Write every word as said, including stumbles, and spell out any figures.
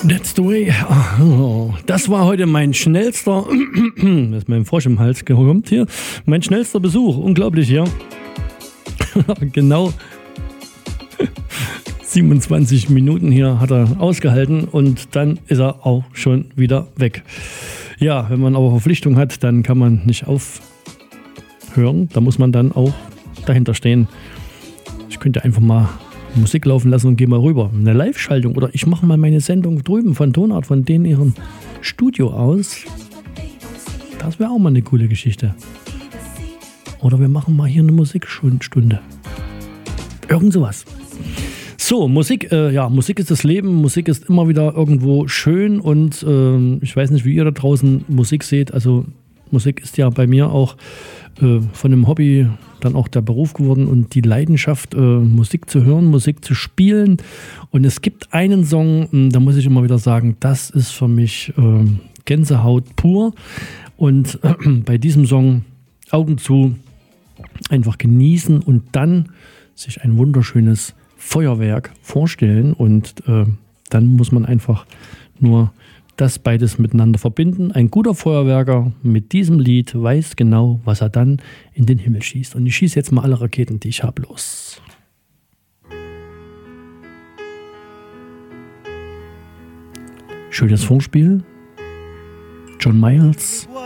That's the way. Oh, das war heute mein schnellster, das ist mein Frosch im Hals gekommen hier, mein schnellster Besuch. Unglaublich, ja. Genau siebenundzwanzig Minuten hier hat er ausgehalten und dann ist er auch schon wieder weg. Ja, wenn man aber Verpflichtung hat, dann kann man nicht aufhören. Da muss man dann auch dahinter stehen. Ich könnte einfach mal Musik laufen lassen und gehe mal rüber. Eine Live-Schaltung oder ich mache mal meine Sendung drüben von Tonart, von denen ihrem Studio aus. Das wäre auch mal eine coole Geschichte. Oder wir machen mal hier eine Musikstunde. Irgend sowas. So, Musik, äh, ja, Musik ist das Leben. Musik ist immer wieder irgendwo schön und äh, ich weiß nicht, wie ihr da draußen Musik seht. Also Musik ist ja bei mir auch äh, von dem Hobby dann auch der Beruf geworden und die Leidenschaft, äh, Musik zu hören, Musik zu spielen. Und es gibt einen Song, da muss ich immer wieder sagen, das ist für mich äh, Gänsehaut pur. Und äh, bei diesem Song Augen zu, einfach genießen und dann sich ein wunderschönes Feuerwerk vorstellen. Und äh, dann muss man einfach nur das beides miteinander verbinden. Ein guter Feuerwerker mit diesem Lied weiß genau, was er dann in den Himmel schießt. Und ich schieße jetzt mal alle Raketen, die ich habe, los. Schönes Vorspiel. John Miles.